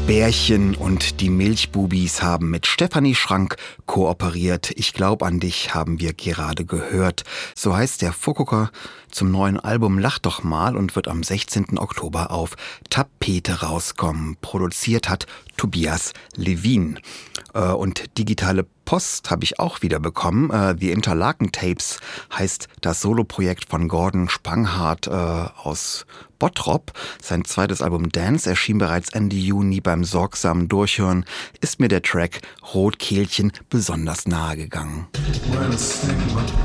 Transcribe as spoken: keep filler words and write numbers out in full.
Bärchen und die Milchbubis haben mit Stefanie Schrank kooperiert. Ich glaub an dich haben wir gerade gehört. So heißt der Vorgucker zum neuen Album Lach doch mal und wird am sechzehnten Oktober auf Tapete rauskommen. Produziert hat Tobias Levin. Äh, und digitale Post habe ich auch wieder bekommen. Äh, The Interlaken Tapes heißt das Soloprojekt von Gordon Spanghardt äh, aus Bottrop. Sein zweites Album Dance erschien bereits Ende Juni. Beim sorgsamen Durchhören ist mir der Track Rotkehlchen besonders nahe gegangen. Well,